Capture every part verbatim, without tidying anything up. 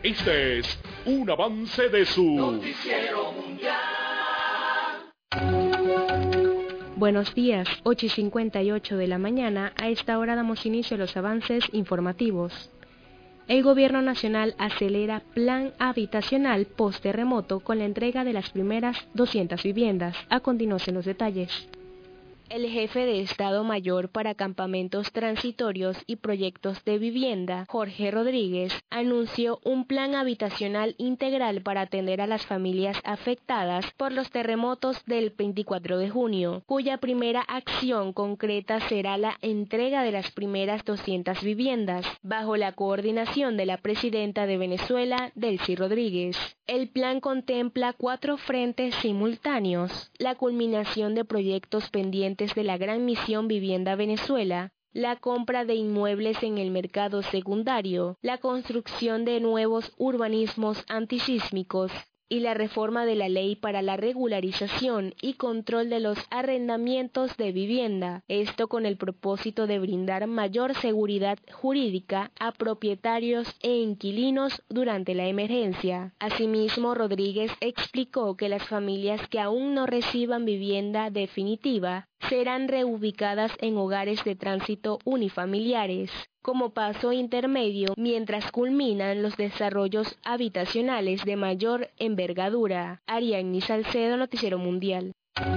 Este es un avance de su Noticiero Mundial. Buenos días, ocho y cincuenta y ocho de la mañana. A esta hora damos inicio a los avances informativos. El Gobierno Nacional acelera plan habitacional post-terremoto con la entrega de las primeras doscientas viviendas. A continuación los detalles. El jefe de Estado Mayor para Campamentos Transitorios y Proyectos de Vivienda, Jorge Rodríguez, anunció un plan habitacional integral para atender a las familias afectadas por los terremotos del veinticuatro de junio, cuya primera acción concreta será la entrega de las primeras doscientas viviendas, bajo la coordinación de la presidenta de Venezuela, Delcy Rodríguez. El plan contempla cuatro frentes simultáneos: la culminación de proyectos pendientes de la Gran Misión Vivienda Venezuela, la compra de inmuebles en el mercado secundario, la construcción de nuevos urbanismos antisísmicos y la reforma de la ley para la regularización y control de los arrendamientos de vivienda, esto con el propósito de brindar mayor seguridad jurídica a propietarios e inquilinos durante la emergencia. Asimismo, Rodríguez explicó que las familias que aún no reciban vivienda definitiva serán reubicadas en hogares de tránsito unifamiliares, como paso intermedio mientras culminan los desarrollos habitacionales de mayor envergadura. Ariadne Salcedo, Noticiero Mundial.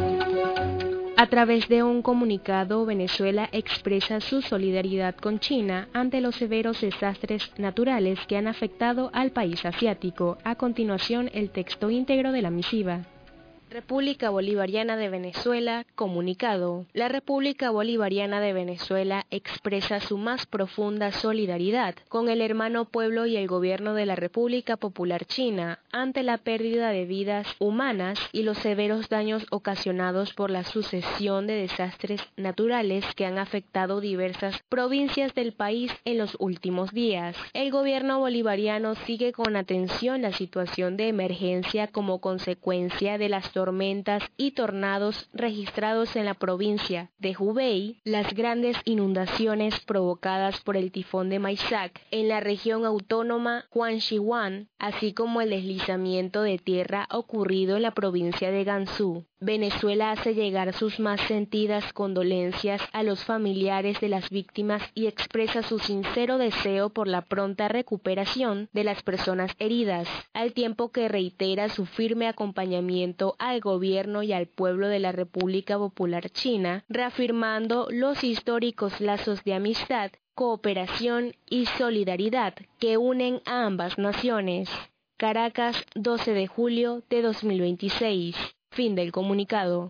A través de un comunicado, Venezuela expresa su solidaridad con China ante los severos desastres naturales que han afectado al país asiático. A continuación, el texto íntegro de la misiva. República Bolivariana de Venezuela, comunicado. La República Bolivariana de Venezuela expresa su más profunda solidaridad con el hermano pueblo y el gobierno de la República Popular China ante la pérdida de vidas humanas y los severos daños ocasionados por la sucesión de desastres naturales que han afectado diversas provincias del país en los últimos días. El gobierno bolivariano sigue con atención la situación de emergencia como consecuencia de las tormentas y tornados registrados en la provincia de Hubei, las grandes inundaciones provocadas por el tifón de Maisak en la región autónoma Huangshiwan, así como el deslizamiento de tierra ocurrido en la provincia de Gansu. Venezuela hace llegar sus más sentidas condolencias a los familiares de las víctimas y expresa su sincero deseo por la pronta recuperación de las personas heridas, al tiempo que reitera su firme acompañamiento al gobierno y al pueblo de la República Popular China, reafirmando los históricos lazos de amistad, cooperación y solidaridad que unen a ambas naciones. Caracas, doce de julio de dos mil veintiséis. Fin del comunicado.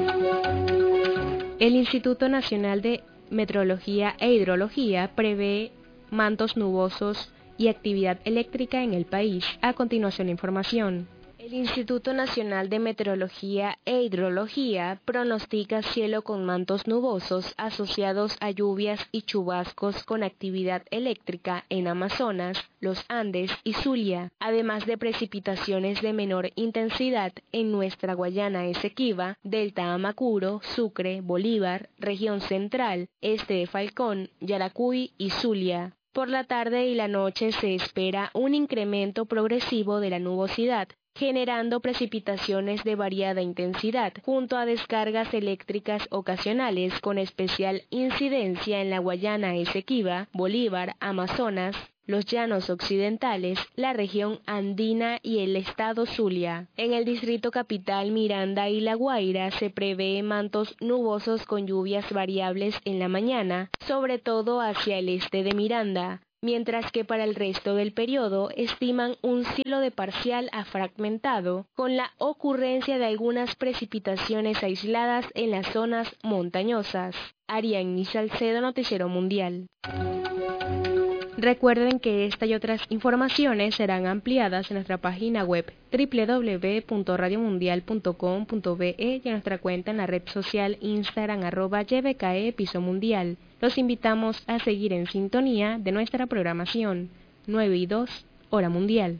El Instituto Nacional de Meteorología e Hidrología prevé mantos nubosos y actividad eléctrica en el país. A continuación, la información. El Instituto Nacional de Meteorología e Hidrología pronostica cielo con mantos nubosos asociados a lluvias y chubascos con actividad eléctrica en Amazonas, los Andes y Zulia, además de precipitaciones de menor intensidad en nuestra Guayana Esequiba, Delta Amacuro, Sucre, Bolívar, Región Central, Este de Falcón, Yaracuy y Zulia. Por la tarde y la noche se espera un incremento progresivo de la nubosidad, generando precipitaciones de variada intensidad, junto a descargas eléctricas ocasionales con especial incidencia en la Guayana Esequiba, Bolívar, Amazonas, los llanos occidentales, la región andina y el estado Zulia. En el distrito capital, Miranda y La Guaira se prevé mantos nubosos con lluvias variables en la mañana, sobre todo hacia el este de Miranda, mientras que para el resto del periodo estiman un cielo de parcial a fragmentado, con la ocurrencia de algunas precipitaciones aisladas en las zonas montañosas. Ariadne Salcedo, Noticiero Mundial. Recuerden que esta y otras informaciones serán ampliadas en nuestra página web doble u doble u doble u punto radio mundial punto com punto be y en nuestra cuenta en la red social Instagram arroba Y B K E Piso Mundial. Los invitamos a seguir en sintonía de nuestra programación. nueve y dos, hora mundial.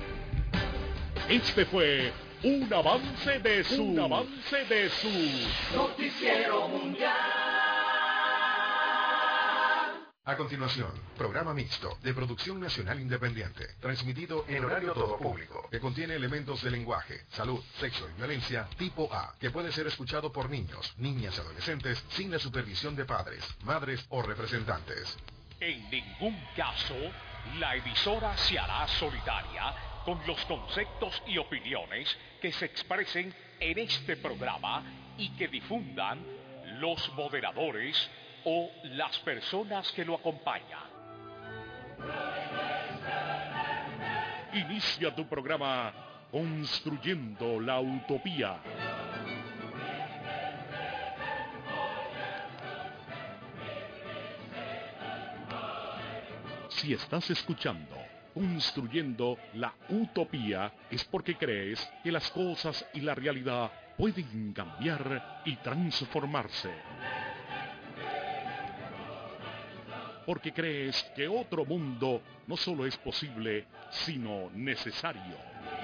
Este fue un avance de su, un avance de su Noticiero Mundial. A continuación, programa mixto de producción nacional independiente, transmitido en horario todo público, que contiene elementos de lenguaje, salud, sexo y violencia tipo A, que puede ser escuchado por niños, niñas y adolescentes sin la supervisión de padres, madres o representantes. En ningún caso, la emisora se hará solidaria con los conceptos y opiniones que se expresen en este programa y que difundan los moderadores o las personas que lo acompañan. Inicia tu programa Construyendo la Utopía. Si estás escuchando Construyendo la Utopía, es porque crees que las cosas y la realidad pueden cambiar y transformarse. Porque crees que otro mundo no solo es posible, sino necesario.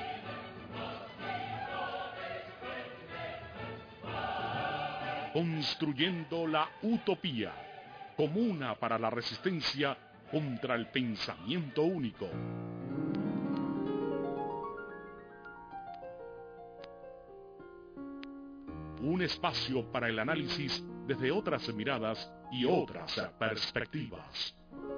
Construyendo la Utopía, comuna para la resistencia contra el pensamiento único. Un espacio para el análisis desde otras miradas y otras perspectivas.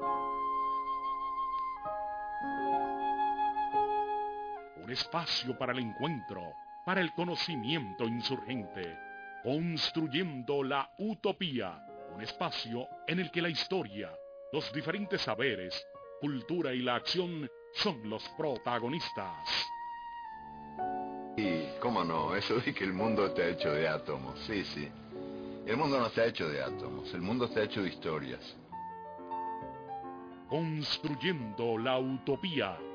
Un espacio para el encuentro, para el conocimiento insurgente. Construyendo la Utopía. Un espacio en el que la historia, los diferentes saberes, cultura y la acción son los protagonistas. Y, cómo no, eso de que el mundo está hecho de átomos, sí, sí. El mundo no está hecho de átomos, el mundo está hecho de historias. Construyendo la Utopía.